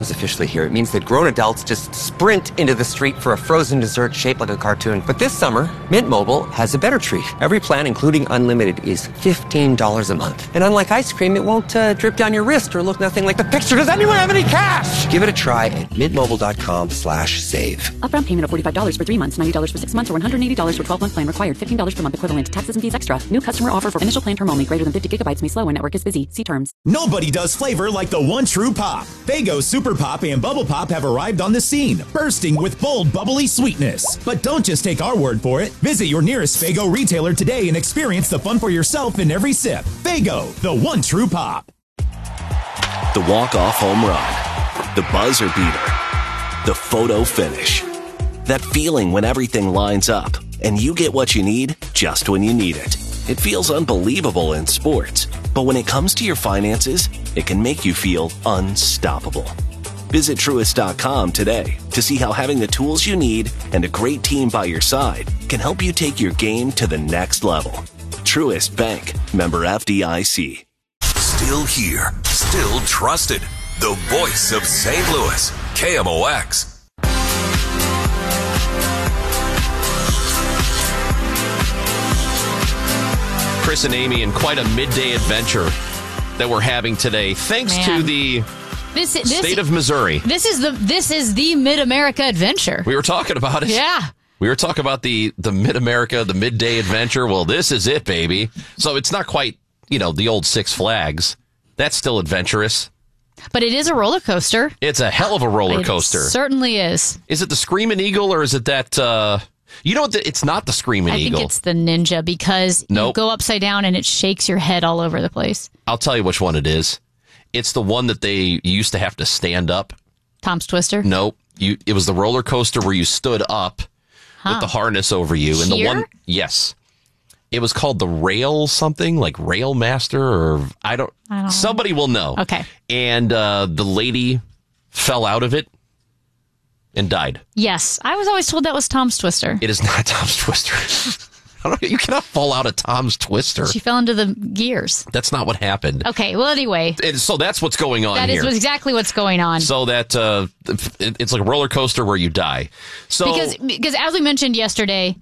is officially here. It means that grown adults just sprint into the street for a frozen dessert shaped like a cartoon. But this summer, Mint Mobile has a better treat. Every plan, including unlimited, is $15 a month. And unlike ice cream, it won't drip down your wrist or look nothing like the picture. Does anyone have any cash? Give it a try at mintmobile.com/save. Upfront payment of $45 for 3 months, $90 for 6 months, or $180 for 12-month plan required. $15 per month equivalent. Taxes and fees extra. New customer offer for initial plan term only. Greater than 50 gigabytes may slow when network is busy. See terms. Nobody does flavor like the one true pop. Faygo Super Pop and Bubble Pop have arrived on the scene, bursting with bold, bubbly sweetness. But don't just take our word for it. Visit your nearest Faygo retailer today and experience the fun for yourself in every sip. Faygo, the one true pop. The walk-off home run, the buzzer beater, the photo finish. That feeling when everything lines up and you get what you need just when you need it. It feels unbelievable in sports, but when it comes to your finances, it can make you feel unstoppable. Visit Truist.com today to see how having the tools you need and a great team by your side can help you take your game to the next level. Truist Bank, member FDIC. Still here, still trusted. The voice of St. Louis, KMOX. Chris and Amy in quite a midday adventure that we're having today, thanks to the state of Missouri. This is the Mid-America adventure. We were talking about it. Yeah. We were talking about the Mid-America, the midday adventure. Well, this is it, baby. So it's not quite, the old Six Flags. That's still adventurous. But it is a roller coaster. It's a hell of a roller coaster. It certainly is. Is it the Screaming Eagle or is it that... it's not the Screaming Eagle. I think it's the Ninja because you go upside down and it shakes your head all over the place. I'll tell you which one it is. It's the one that you used to have to stand up. Tom's Twister? Nope. It was the roller coaster where you stood up with the harness over you. And Here? the one, yes. It was called the Rail something, like Rail Master, or I don't know. Somebody will know. Okay. And the lady fell out of it and died. Yes. I was always told that was Tom's Twister. It is not Tom's Twister. You cannot fall out of Tom's Twister. She fell into the gears. That's not what happened. Okay, well, anyway. So that's what's going on here. That is exactly what's going on. So that it's like a roller coaster where you die. So Because as we mentioned yesterday,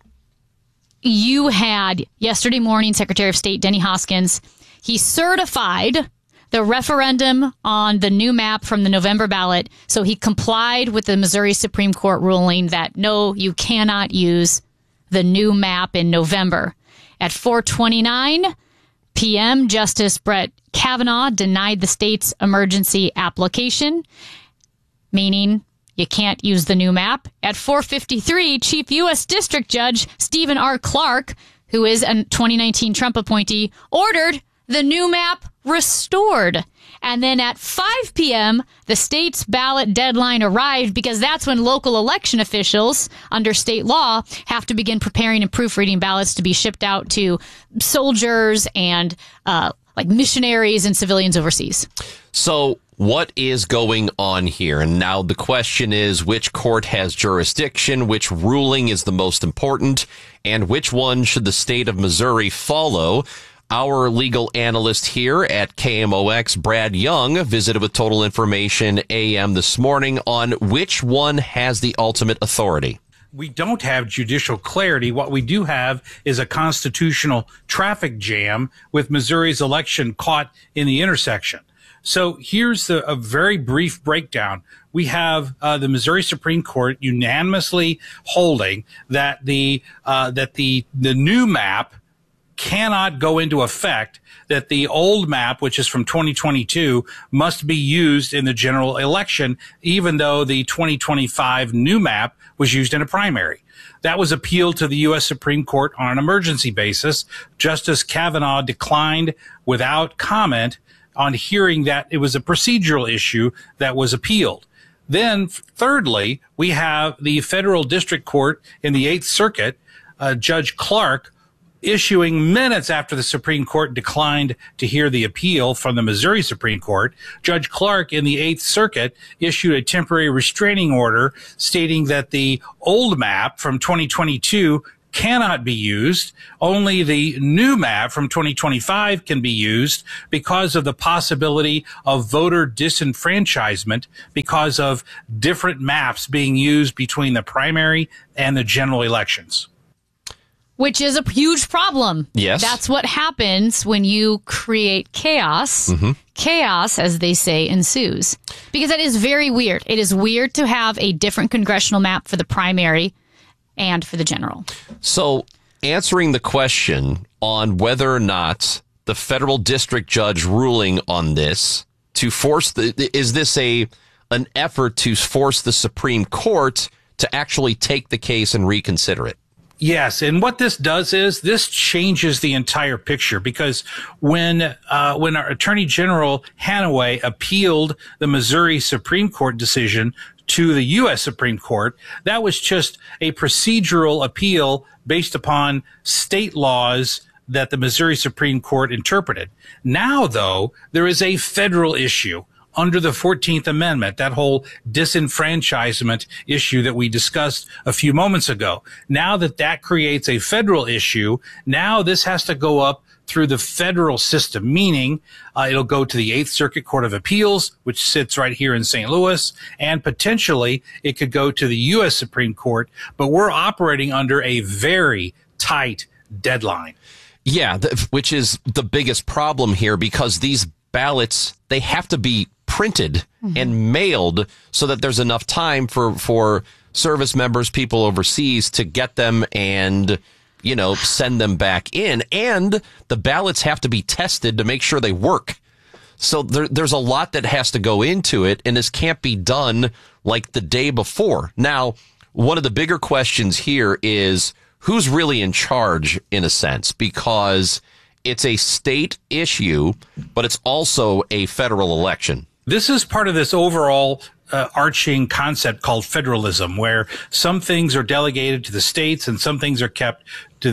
you had yesterday morning Secretary of State Denny Hoskins. He certified the referendum on the new map from the November ballot. So he complied with the Missouri Supreme Court ruling that no, you cannot use the new map in November. At 4:29 p.m., Justice Brett Kavanaugh denied the state's emergency application, meaning you can't use the new map. At 4:53, Chief U.S. District Judge Stephen R. Clark, who is a 2019 Trump appointee, ordered the new map restored. And then at 5 p.m., the state's ballot deadline arrived because that's when local election officials under state law have to begin preparing and proofreading ballots to be shipped out to soldiers and like missionaries and civilians overseas. So what is going on here? And now the question is, which court has jurisdiction? Which ruling is the most important? And which one should the state of Missouri follow? Our legal analyst here at KMOX, Brad Young, visited with Total Information AM this morning on which one has the ultimate authority. We don't have judicial clarity. What we do have is a constitutional traffic jam with Missouri's election caught in the intersection. So here's a very brief breakdown. We have the Missouri Supreme Court unanimously holding that the new map cannot go into effect, that the old map, which is from 2022, must be used in the general election, even though the 2025 new map was used in a primary. That was appealed to the U.S. Supreme Court on an emergency basis. Justice Kavanaugh declined without comment on hearing that it was a procedural issue that was appealed. Then, thirdly, we have the federal district court in the Eighth Circuit, Judge Clark, issuing minutes after the Supreme Court declined to hear the appeal from the Missouri Supreme Court. Judge Clark in the Eighth Circuit issued a temporary restraining order stating that the old map from 2022 cannot be used. Only the new map from 2025 can be used because of the possibility of voter disenfranchisement because of different maps being used between the primary and the general elections. Which is a huge problem. Yes. That's what happens when you create chaos. Chaos, as they say, ensues. Because that is very weird. It is weird to have a different congressional map for the primary and for the general. So, answering the question on whether or not the federal district judge ruling on this to force is this an effort to force the Supreme Court to actually take the case and reconsider it? Yes, and what this does is this changes the entire picture because when our Attorney General Hanaway appealed the Missouri Supreme Court decision to the U.S. Supreme Court, that was just a procedural appeal based upon state laws that the Missouri Supreme Court interpreted. Now, though, there is a federal issue under the 14th Amendment, that whole disenfranchisement issue that we discussed a few moments ago. Now that creates a federal issue, now this has to go up through the federal system, meaning it'll go to the 8th Circuit Court of Appeals, which sits right here in St. Louis, and potentially it could go to the U.S. Supreme Court, but we're operating under a very tight deadline. Yeah, which is the biggest problem here because these ballots, they have to be printed and mailed so that there's enough time for service members, people overseas to get them and, send them back in. And the ballots have to be tested to make sure they work. So there's a lot that has to go into it, and this can't be done like the day before. Now, one of the bigger questions here is who's really in charge in a sense, because it's a state issue, but it's also a federal election. This is part of this overall arching concept called federalism, where some things are delegated to the states and some things are kept for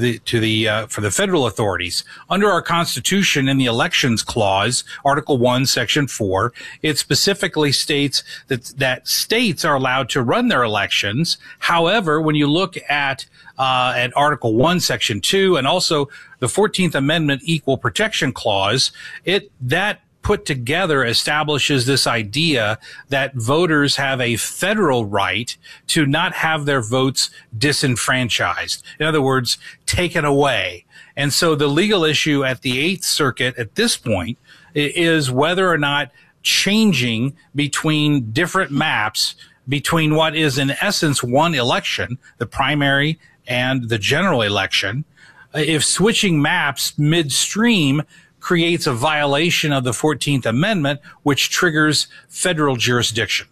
the federal authorities. Under our Constitution, in the Elections Clause, Article 1, Section 4, it specifically states that states are allowed to run their elections. However, when you look at Article 1, Section 2, and also the 14th Amendment Equal Protection Clause, that put together establishes this idea that voters have a federal right to not have their votes disenfranchised. In other words, taken away. And so the legal issue at the 8th Circuit at this point is whether or not changing between different maps between what is in essence one election, the primary and the general election, if switching maps midstream creates a violation of the 14th Amendment, which triggers federal jurisdiction.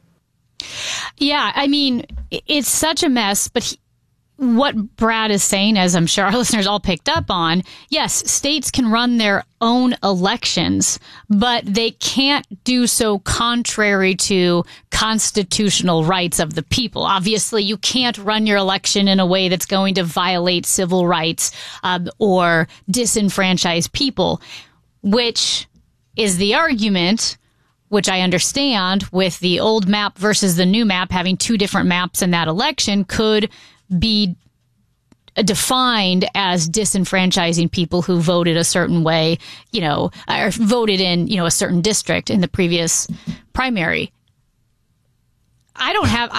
Yeah, I mean, it's such a mess, but what Brad is saying, as I'm sure our listeners all picked up on, yes, states can run their own elections, but they can't do so contrary to constitutional rights of the people. Obviously, you can't run your election in a way that's going to violate civil rights or disenfranchise people, which is the argument, which I understand, with the old map versus the new map, having two different maps in that election could be defined as disenfranchising people who voted a certain way, or voted in, a certain district in the previous primary. I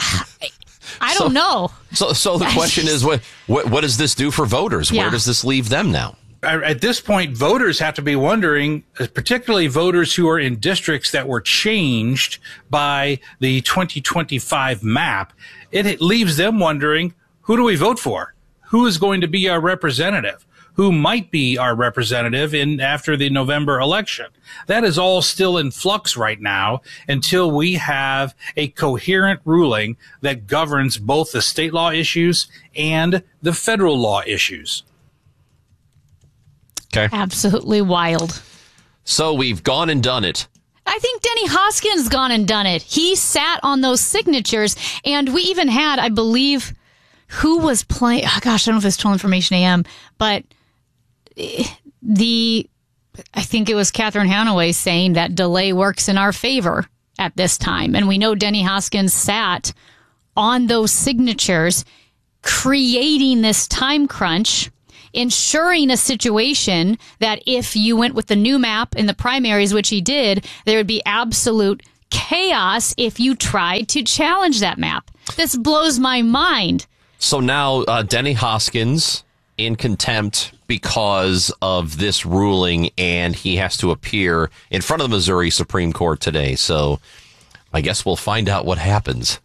don't know. So the question is, what does this do for voters? Yeah. Where does this leave them now? At this point, voters have to be wondering, particularly voters who are in districts that were changed by the 2025 map, it leaves them wondering, who do we vote for? Who is going to be our representative? Who might be our representative after the November election? That is all still in flux right now until we have a coherent ruling that governs both the state law issues and the federal law issues. Okay. Absolutely wild. So we've gone and done it. I think Denny Hoskins gone and done it. He sat on those signatures, and we even had, I believe, who was playing? Oh, gosh, I don't know if it's Total Information AM, but I think it was Catherine Hanaway saying that delay works in our favor at this time. And we know Denny Hoskins sat on those signatures, creating this time crunch, ensuring a situation that if you went with the new map in the primaries, which he did, there would be absolute chaos if you tried to challenge that map. This blows my mind. So now Denny Hoskins in contempt because of this ruling, and he has to appear in front of the Missouri Supreme Court today. So I guess we'll find out what happens.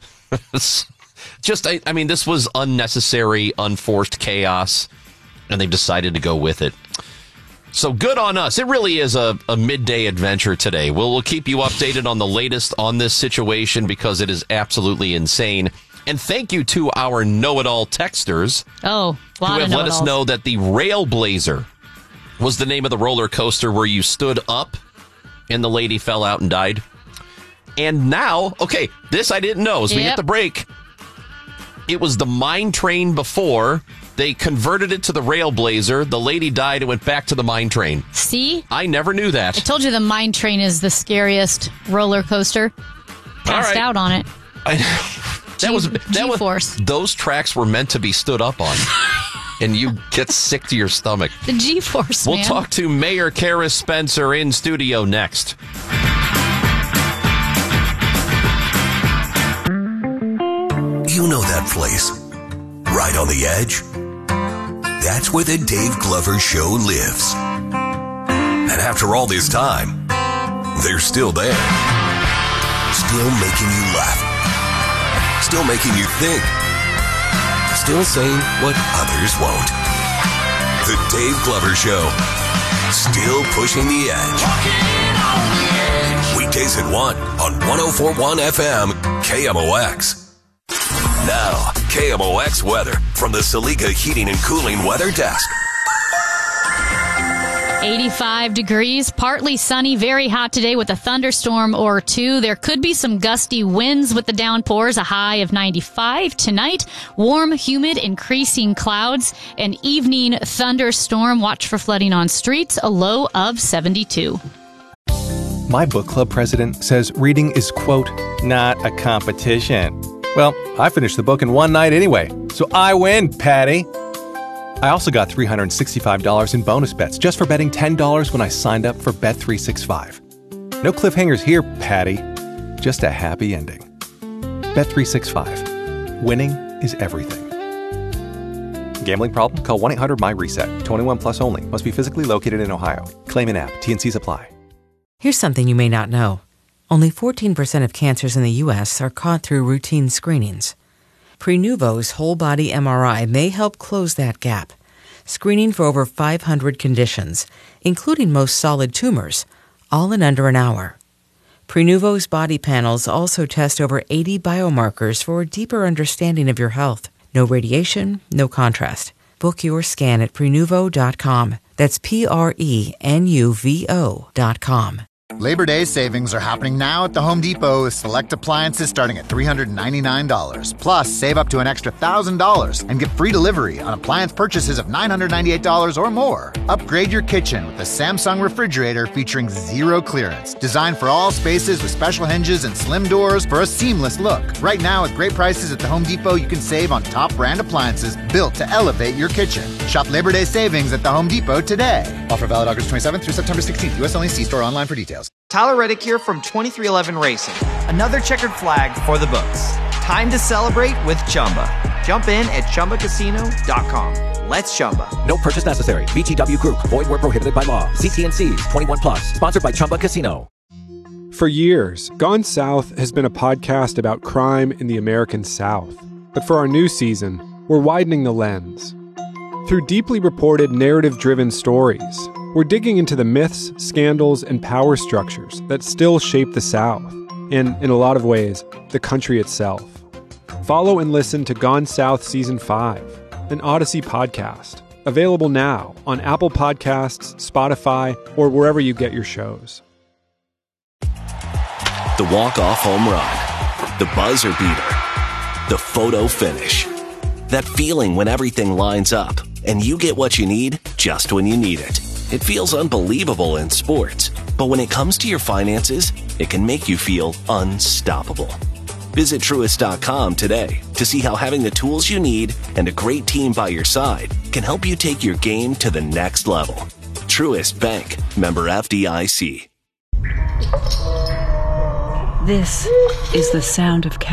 I mean, this was unnecessary, unforced chaos, and they've decided to go with it. So good on us. It really is a midday adventure today. We'll keep you updated on the latest on this situation because it is absolutely insane. And thank you to our know-it-all texters who have let us know that the Railblazer was the name of the roller coaster where you stood up and the lady fell out and died. And now, okay, this I didn't know. As we hit the break, it was the Mine Train before. They converted it to the Railblazer. The lady died and went back to the Mine Train. See? I never knew that. I told you the Mine Train is the scariest roller coaster. Passed out on it. G-force. Those tracks were meant to be stood up on. And you get sick to your stomach. The G-force, man. We'll talk to Mayor Kara Spencer in studio next. You know that place, right on the edge? That's where the Dave Glover Show lives. And after all this time, they're still there. Still making you laugh. Still making you think. Still saying what others won't. The Dave Glover Show. Still pushing the edge. Weekdays at 1 on 104.1 FM KMOX. Now, KMOX weather from the Saliga Heating and Cooling Weather Desk. 85 degrees, partly sunny, very hot today with a thunderstorm or two. There could be some gusty winds with the downpours, a high of 95 tonight. Warm, humid, increasing clouds, an evening thunderstorm. Watch for flooding on streets, a low of 72. My book club president says reading is, quote, not a competition. Well, I finished the book in one night anyway, so I win, Patty. I also got $365 in bonus bets just for betting $10 when I signed up for Bet365. No cliffhangers here, Patty. Just a happy ending. Bet365. Winning is everything. Gambling problem? Call 1-800-MY-RESET. 21 plus only. Must be physically located in Ohio. Claim in app. T&Cs apply. Here's something you may not know. Only 14% of cancers in the U.S. are caught through routine screenings. Prenuvo's whole-body MRI may help close that gap, screening for over 500 conditions, including most solid tumors, all in under an hour. Prenuvo's body panels also test over 80 biomarkers for a deeper understanding of your health. No radiation, no contrast. Book your scan at Prenuvo.com. That's Prenuvo.com. Labor Day savings are happening now at the Home Depot with select appliances starting at $399. Plus, save up to an extra $1,000 and get free delivery on appliance purchases of $998 or more. Upgrade your kitchen with the Samsung refrigerator featuring zero clearance. Designed for all spaces with special hinges and slim doors for a seamless look. Right now, with great prices at the Home Depot, you can save on top brand appliances built to elevate your kitchen. Shop Labor Day savings at the Home Depot today. Offer valid August 27th through September 16th. U.S. only. See store online for details. Tyler Reddick here from 2311 Racing. Another checkered flag for the books. Time to celebrate with Chumba. Jump in at ChumbaCasino.com. Let's Chumba. No purchase necessary. VGW Group. Void where prohibited by law. See T&Cs. 21 plus. Sponsored by Chumba Casino. For years, Gone South has been a podcast about crime in the American South. But for our new season, we're widening the lens. Through deeply reported, narrative-driven stories, we're digging into the myths, scandals, and power structures that still shape the South, and, in a lot of ways, the country itself. Follow and listen to Gone South Season 5, an Odyssey podcast, available now on Apple Podcasts, Spotify, or wherever you get your shows. The walk-off home run, the buzzer beater, the photo finish. That feeling when everything lines up and you get what you need just when you need it. It feels unbelievable in sports, but when it comes to your finances, it can make you feel unstoppable. Visit Truist.com today to see how having the tools you need and a great team by your side can help you take your game to the next level. Truist Bank, member FDIC. This is the sound of